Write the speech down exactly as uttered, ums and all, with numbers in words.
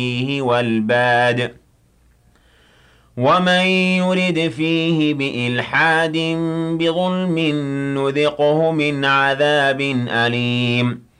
والباد ومن يرد فيه بإلحاد بظلم نذقه من عذاب أليم